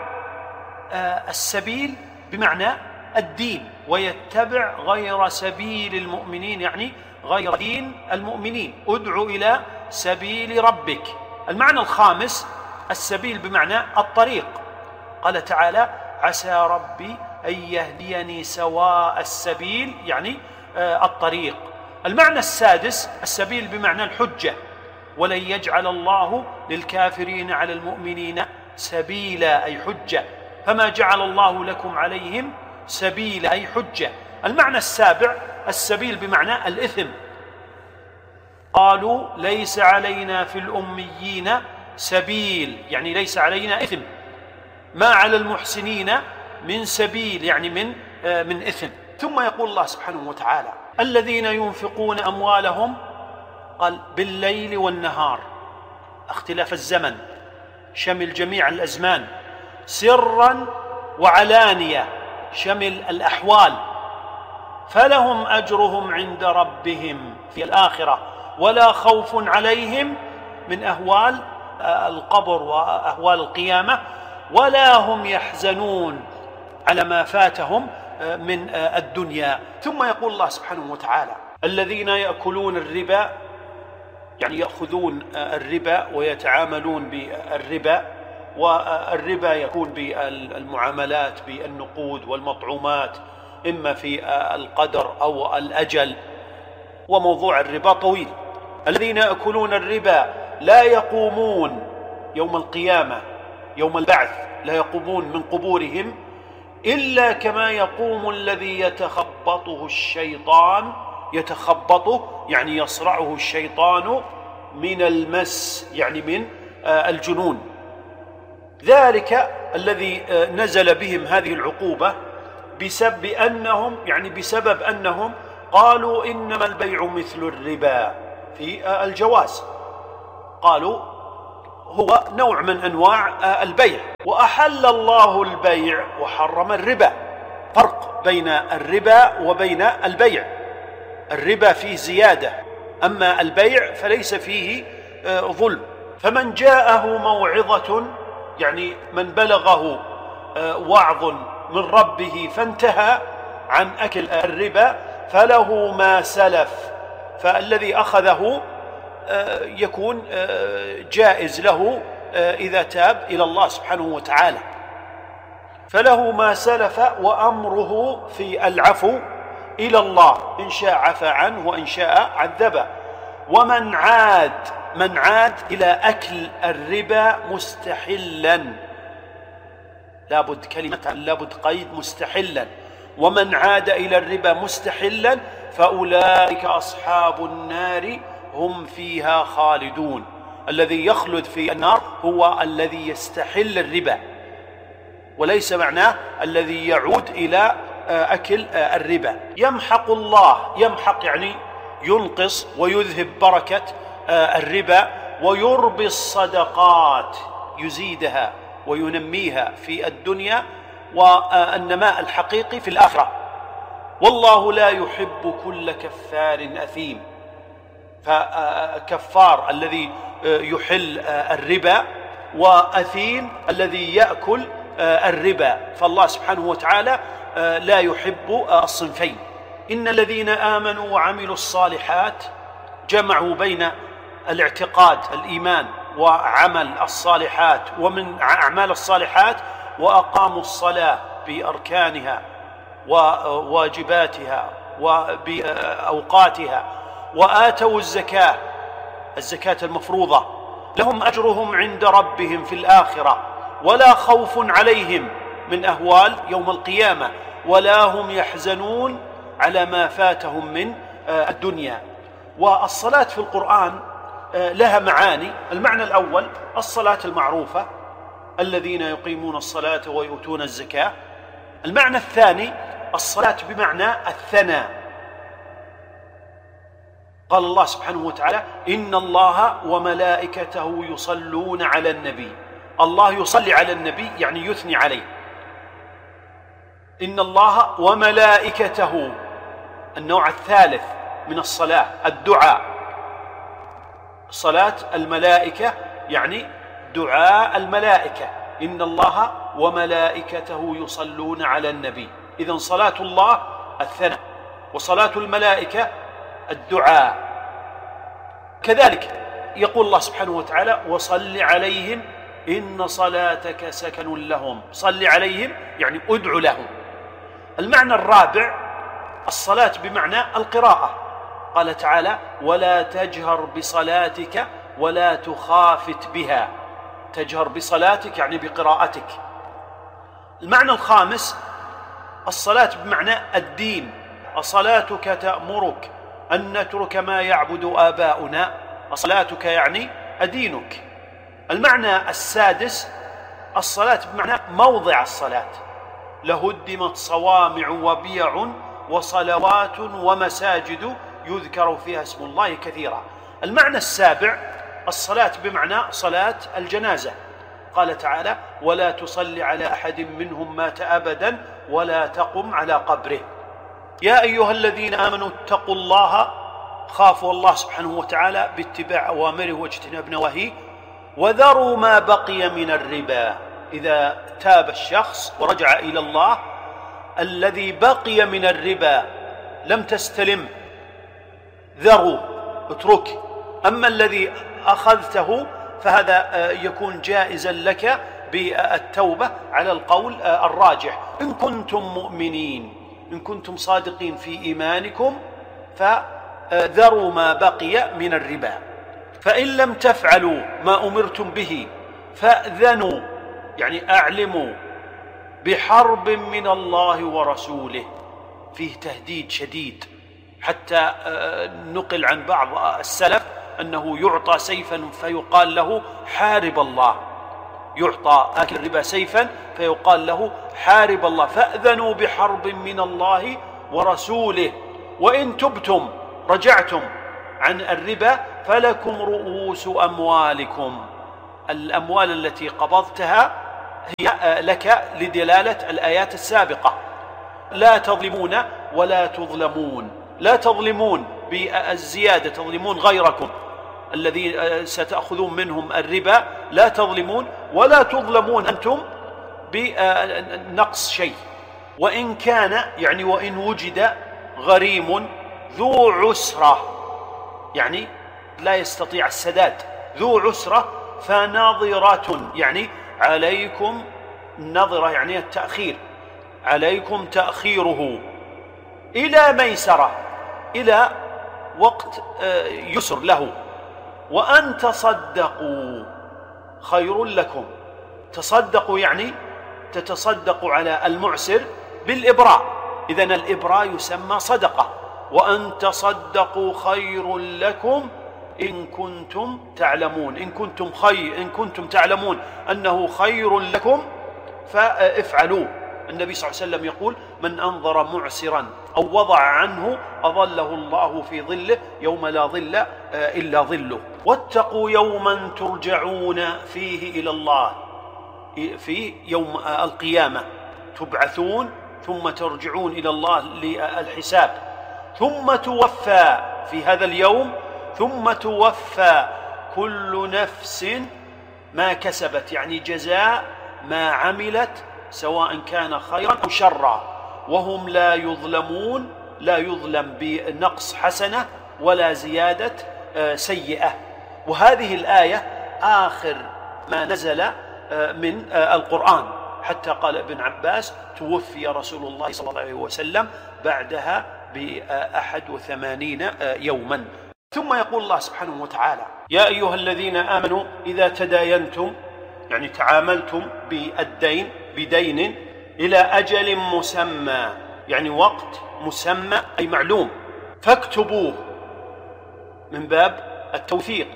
السبيل بمعنى الدين، ويتبع غير سبيل المؤمنين، يعني غير دين المؤمنين، ادع إلى سبيل ربك. المعنى الخامس السبيل بمعنى الطريق، قال تعالى: عسى ربي أن يهديني سواء السبيل، يعني الطريق. المعنى السادس السبيل بمعنى الحجة، ولن يجعل الله للكافرين على المؤمنين سبيلا أي حجة، فما جعل الله لكم عليهم سبيلا أي حجة. المعنى السابع السبيل بمعنى الإثم، قالوا ليس علينا في الأميين سبيل، يعني ليس علينا إثم، ما على المحسنين من سبيل، يعني من إثم. ثم يقول الله سبحانه وتعالى: الذين ينفقون أموالهم، قال بالليل والنهار، اختلاف الزمن، شمل جميع الأزمان، سرا وعلانية، شمل الأحوال، فلهم أجرهم عند ربهم في الآخرة ولا خوف عليهم من أهوال القبر وأهوال القيامة، ولا هم يحزنون على ما فاتهم من الدنيا. ثم يقول الله سبحانه وتعالى: الذين يأكلون الربا، يعني يأخذون الربا ويتعاملون بالربا، والربا يكون بالمعاملات بالنقود والمطعومات، إما في القدر أو الأجل، وموضوع الربا طويل. الذين يأكلون الربا لا يقومون يوم القيامة، يوم البعث، لا يقومون من قبورهم إلا كما يقوم الذي يتخبطه الشيطان، يتخبطه يعني يصرعه الشيطان من المس، يعني من الجنون. ذلك الذي نزل بهم هذه العقوبة بسبب أنهم قالوا إنما البيع مثل الربا في الجواز، قالوا هو نوع من أنواع البيع. وأحل الله البيع وحرم الربا. فرق بين الربا وبين البيع. الربا فيه زيادة، أما البيع فليس فيه ظلم. فمن جاءه موعظة، يعني من بلغه وعظ من ربه فانتهى عن أكل الربا فله ما سلف، فالذي أخذه يكون جائز له إذا تاب إلى الله سبحانه وتعالى. فله ما سلف وأمره في العفو إلى الله، إن شاء عفى عنه وإن شاء عذبه. ومن عاد إلى أكل الربا مستحلا، لابد قيد مستحلا. ومن عاد إلى الربا مستحلا فأولئك أصحاب النار هم فيها خالدون. الذي يخلد في النار هو الذي يستحل الربا، وليس معناه الذي يعود إلى أكل الربا. يمحق الله، يمحق يعني ينقص ويذهب بركة الربا، ويربي الصدقات، يزيدها وينميها في الدنيا، والنماء الحقيقي في الآخرة. والله لا يحب كل كفار أثيم. فكفار الذي يحل الربا، وأثيم الذي يأكل الربا. فالله سبحانه وتعالى لا يحب الصنفين. إن الذين آمنوا وعملوا الصالحات، جمعوا بين الاعتقاد الإيمان وعمل الصالحات، ومن أعمال الصالحات وأقاموا الصلاة بأركانها وواجباتها وبأوقاتها، وآتوا الزكاة المفروضة، لهم أجرهم عند ربهم في الآخرة ولا خوف عليهم من أهوال يوم القيامة ولا هم يحزنون على ما فاتهم من الدنيا. والصلاة في القرآن لها معاني. المعنى الأول الصلاة المعروفة، الذين يقيمون الصلاة ويؤتون الزكاة. المعنى الثاني الصلاة بمعنى الثناء. قال الله سبحانه وتعالى: إن الله وملائكته يصلون على النبي. الله يصلي على النبي يعني يثني عليه. إن الله وملائكته، النوع الثالث من الصلاة الدعاء. صلاة الملائكة يعني دعاء الملائكة. إن الله وملائكته يصلون على النبي. إذن صلاة الله الثناء، وصلاة الملائكة الدعاء. كذلك يقول الله سبحانه وتعالى: وصل عليهم إن صلاتك سكن لهم. صل عليهم يعني أدع لهم. المعنى الرابع الصلاة بمعنى القراءة. قال تعالى: ولا تجهر بصلاتك ولا تخافت بها. تجهر بصلاتك يعني بقراءتك. المعنى الخامس الصلاة بمعنى الدين. صلاتك تأمرك أن نترك ما يعبد آباؤنا. صلاتك يعني أدينك. المعنى السادس الصلاة بمعنى موضع الصلاة. لهدمت صوامع وبيع وصلوات ومساجد يذكر فيها اسم الله كثيرا. المعنى السابع الصلاة بمعنى صلاة الجنازة. قال تعالى: ولا تصل على أحد منهم مات أبدا ولا تقم على قبره. يا أيها الذين آمنوا اتقوا الله، خافوا الله سبحانه وتعالى باتباع أوامره واجتناب نواهيه، وذروا ما بقي من الربا. إذا تاب الشخص ورجع إلى الله، الذي بقي من الربا لم تستلم، ذروا، اترك. أما الذي أخذته فهذا يكون جائزا لك بالتوبة على القول الراجح. إن كنتم مؤمنين، إن كنتم صادقين في إيمانكم، فذروا ما بقي من الربا. فإن لم تفعلوا ما أمرتم به فأذنوا، يعني أعلموا بحرب من الله ورسوله. فيه تهديد شديد، حتى نقل عن بعض السلف أنه يعطى سيفا فيقال له حارب الله. يعطى آكل الربا سيفا فيقال له حارب الله. فأذنوا بحرب من الله ورسوله. وإن تبتم، رجعتم عن الربا، فلكم رؤوس أموالكم. الأموال التي قبضتها هي لك لدلالة الآيات السابقة. لا تظلمون ولا تظلمون. لا تظلمون بالزيادة، تظلمون غيركم الذي ستأخذون منهم الربا، لا تظلمون، ولا تظلمون أنتم بنقص شيء. وإن كان يعني وإن وجد غريم ذو عسرة، يعني لا يستطيع السداد، ذو عسرة، فناظرة يعني عليكم، النظرة يعني التأخير، عليكم تأخيره إلى ميسرة، إلى وقت يسر له. وأن تصدقوا خير لكم. تصدقوا يعني تتصدقوا على المعسر بالإبراء، إذن الإبراء يسمى صدقة. وأن تصدقوا خير لكم إن كنتم تعلمون. إن كنتم تعلمون أنه خير لكم فافعلوه. النبي صلى الله عليه وسلم يقول: من أنظر معسرا أو وضع عنه أظله الله في ظله يوم لا ظل إلا ظله. واتقوا يوما ترجعون فيه إلى الله، في يوم القيامة تبعثون ثم ترجعون إلى الله للحساب، ثم توفى في هذا اليوم، ثم توفى كل نفس ما كسبت، يعني جزاء ما عملت سواء كان خيرا أو شرا، وهم لا يظلمون. لا يظلم بنقص حسنة ولا زيادة سيئة. وهذه الآية آخر ما نزل من القرآن، حتى قال ابن عباس: توفي رسول الله صلى الله عليه وسلم بعدها ب81 يوما. ثم يقول الله سبحانه وتعالى: يا أيها الذين آمنوا إذا تداينتم، يعني تعاملتم بالدين بدين إلى أجل مسمى، يعني وقت مسمى أي معلوم، فاكتبوه، من باب التوثيق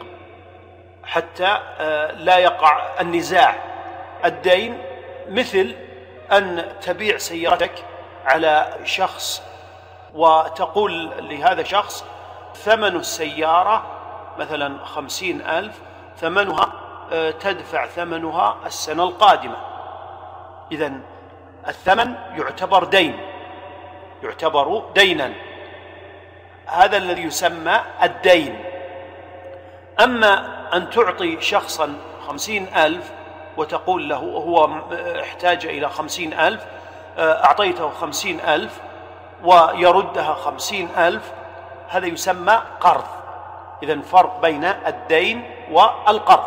حتى لا يقع النزاع. الدين مثل أن تبيع سيارتك على شخص وتقول لهذا الشخص: ثمن السيارة مثلا 50,000، ثمنها تدفع ثمنها السنة القادمة. إذن الثمن يعتبر دين، يعتبر دينا، هذا الذي يسمى الدين. أما أن تعطي شخصا 50,000 وتقول له هو احتاج إلى 50,000، أعطيته 50,000 ويردها 50,000، هذا يسمى قرض. إذن فرق بين الدين والقرض.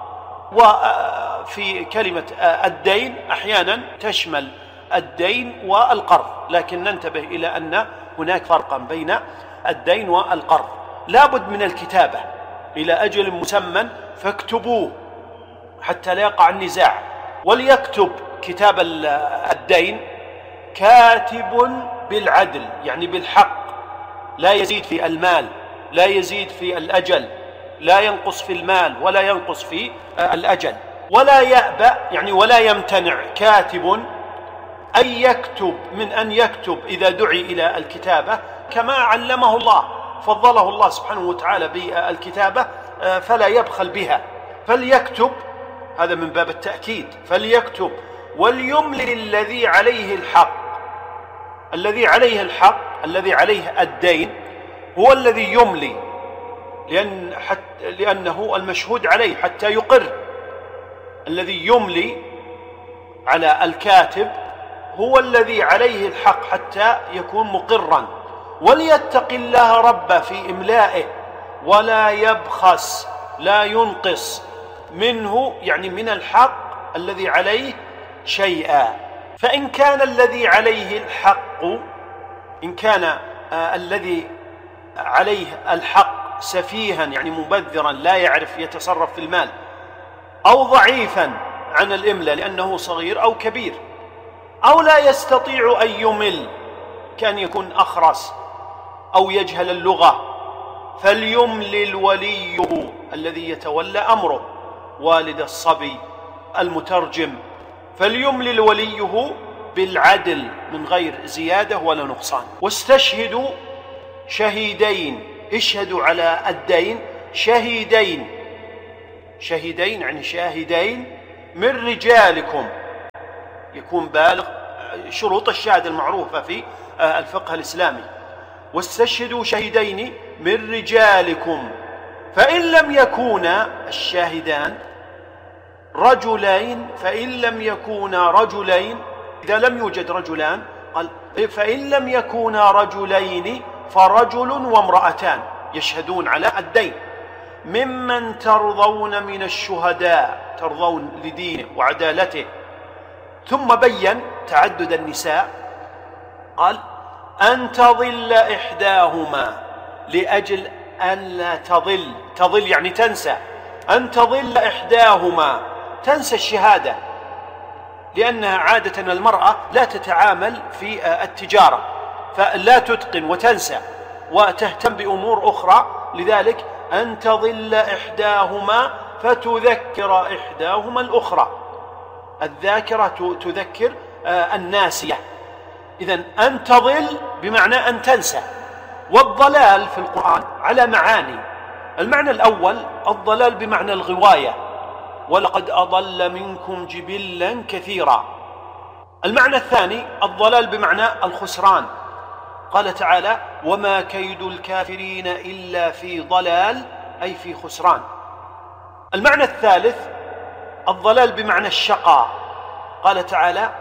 وفي كلمة الدين أحيانا تشمل الدين والقرض، لكن ننتبه إلى أن هناك فرقا بين الدين والقرض. لابد من الكتابة إلى أجل مسمى، فاكتبوه حتى لا يقع النزاع. وليكتب كتاب الدين كاتب بالعدل، يعني بالحق، لا يزيد في المال، لا يزيد في الأجل، لا ينقص في المال ولا ينقص في الأجل. ولا يأبى، يعني ولا يمتنع كاتب أن يكتب من أن يكتب إذا دعي إلى الكتابة كما علمه الله، فضله الله سبحانه وتعالى بالكتابة فلا يبخل بها، فليكتب. هذا من باب التأكيد، فليكتب وليملل الذي عليه الحق. الذي عليه الحق، الذي عليه الدين، هو الذي يملي، لأنه المشهود عليه حتى يقر. الذي يملي على الكاتب هو الذي عليه الحق حتى يكون مقرا. وليتق الله ربه في إملائه ولا يبخس، لا ينقص منه، يعني من الحق الذي عليه شيئا. فإن كان الذي عليه الحق، إن كان الذي عليه الحق سفيها، يعني مبذرا لا يعرف يتصرف في المال، أو ضعيفا عن الإملاء لأنه صغير أو كبير، أو لا يستطيع أن يمل، كان يكون أخرس أو يجهل اللغة، فليملل وليه الذي يتولى أمره، والد الصبي، المترجم، فليملل وليه بالعدل من غير زيادة ولا نقصان. واستشهدوا شهيدين، اشهدوا على الدين شهيدين يعني شاهدين من رجالكم، يكون بالغ، شروط الشهادة المعروفة في الفقه الإسلامي. واستشهدوا شهيدين من رجالكم، فإن لم يكونا الشاهدان رجلين، إذا لم يوجد رجلان قال فإن لم يكونا رجلين فرجل وامرأتان يشهدون على الدين، ممن ترضون من الشهداء، ترضون لدينه وعدالته. ثم بين تعدد النساء، قال أن تضل إحداهما، لأجل أن لا تضل يعني تنسى، أن تضل إحداهما، تنسى الشهادة، لأنها عادة المرأة لا تتعامل في التجارة، فلا تتقن وتنسى وتهتم بأمور أخرى، لذلك أن تضل إحداهما فتذكر إحداهما الأخرى، الذاكرة تذكر الناسية. إذن أن تضل بمعنى أن تنسى. والضلال في القرآن على معاني. المعنى الأول الضلال بمعنى الغواية، ولقد أضل منكم جبلا كثيرا. المعنى الثاني الضلال بمعنى الخسران، قال تعالى وما كيد الكافرين إلا في ضلال، أي في خسران. المعنى الثالث الضلال بمعنى الشقاء، قال تعالى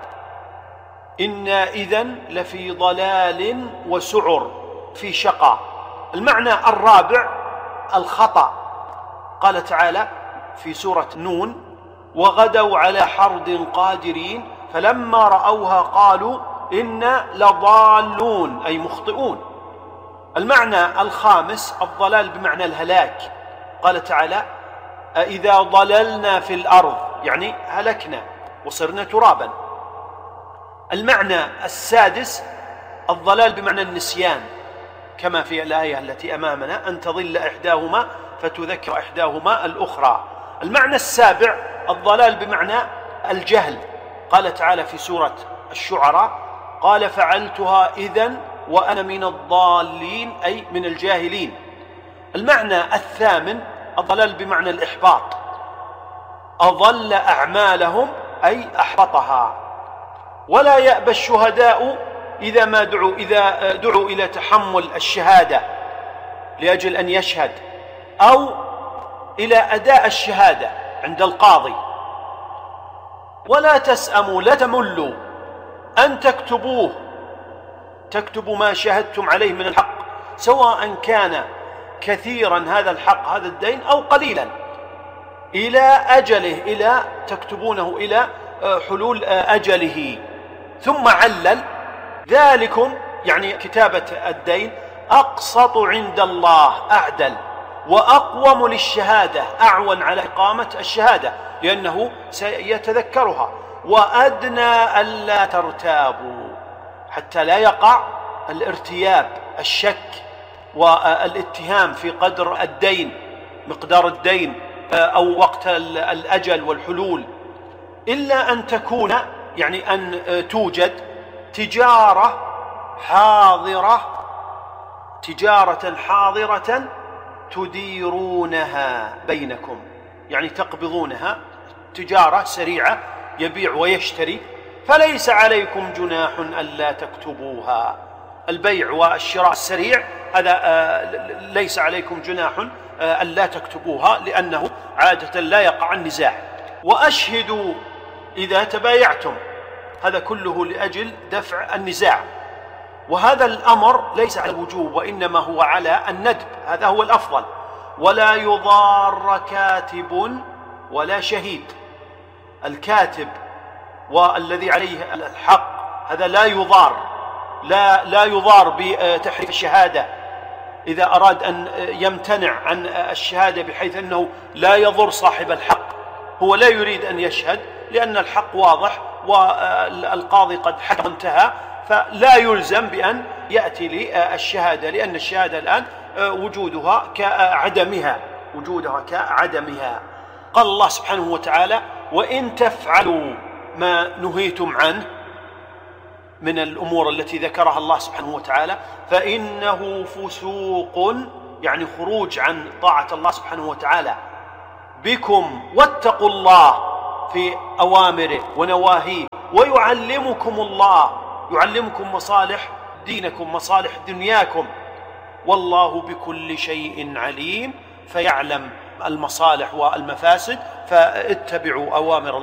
إنا إذن لفي ضلال وسعر، في شقاء. المعنى الرابع الخطأ، قال تعالى في سورة نون وغدوا على حرد قادرين فلما رأوها قالوا إنا لضالون، أي مخطئون. المعنى الخامس الضلال بمعنى الهلاك، قال تعالى إذا ضللنا في الأرض، يعني هلكنا وصرنا ترابا. المعنى السادس الضلال بمعنى النسيان، كما في الآية التي أمامنا أن تضل إحداهما فتذكر إحداهما الأخرى. المعنى السابع الضلال بمعنى الجهل، قال تعالى في سورة الشعراء قال فعلتها إذن وأنا من الضالين، أي من الجاهلين. المعنى الثامن الضلال بمعنى الإحباط، أضل أعمالهم أي أحبطها. ولا يأبى الشهداء إذا دعوا إلى تحمل الشهادة لأجل أن يشهد، أو إلى أداء الشهادة عند القاضي. ولا تسأموا، لا تملوا أن تكتبوا ما شهدتم عليه من الحق، سواء كان كثيرا هذا الحق هذا الدين أو قليلا، إلى أجله، إلى تكتبونه إلى حلول أجله. ثم علل ذلكم، يعني كتابة الدين أقسط عند الله، أعدل وأقوم للشهادة، أعون على إقامة الشهادة لأنه سيتذكرها، وأدنى ألا ترتابوا، حتى لا يقع الارتياب، الشك والاتهام في قدر الدين، مقدار الدين أو وقت الأجل والحلول، إلا أن تكون، يعني أن توجد تجارة حاضرة تديرونها بينكم، يعني تقبضونها، تجارة سريعة يبيع ويشتري، فليس عليكم جناح ألا تكتبوها. البيع والشراء السريع هذا ليس عليكم جناح ألا تكتبوها، لأنه عادة لا يقع النزاع. وأشهدوا إذا تبايعتم، هذا كله لأجل دفع النزاع، وهذا الأمر ليس على الوجوب وإنما هو على الندب، هذا هو الأفضل. ولا يضار كاتب ولا شهيد، الكاتب والذي عليه الحق هذا لا يضار بتحريف الشهادة، إذا أراد أن يمتنع عن الشهادة بحيث أنه لا يضر صاحب الحق، هو لا يريد أن يشهد لأن الحق واضح والقاضي قد حكم انتهى، فلا يلزم بأن يأتي للشهادة، لأن الشهادة الآن وجودها كعدمها. قال الله سبحانه وتعالى وإن تفعلوا ما نهيتم عنه من الأمور التي ذكرها الله سبحانه وتعالى فإنه فسوق يعني خروج عن طاعة الله سبحانه وتعالى بكم، واتقوا الله في أوامره ونواهيه، ويعلمكم الله، يعلمكم مصالح دينكم مصالح دنياكم، والله بكل شيء عليم، فيعلم المصالح والمفاسد، فاتبعوا أوامر